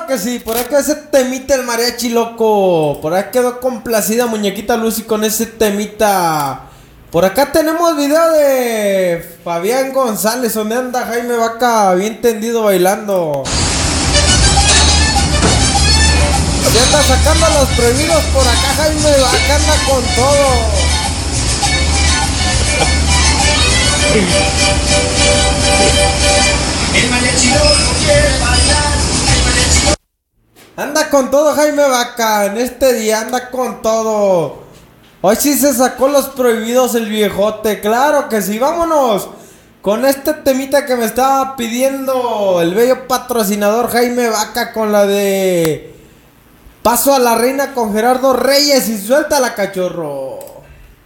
que sí, por acá ese temita el mariachi loco. Por acá quedó complacida muñequita Lucy con ese temita. Por acá tenemos video de Fabián González, donde anda Jaime Vaca bien tendido bailando. Se anda sacando los prohibidos por acá, Jaime Vaca anda con todo. El mariachi loco quiere bailar. El mariachi loco. Anda con todo Jaime Vaca, en este día anda con todo. Hoy sí se sacó los prohibidos el viejote, claro que sí, vámonos con este temita que me estaba pidiendo el bello patrocinador Jaime Vaca con la de Paso a la Reina con Gerardo Reyes y suéltala, cachorro.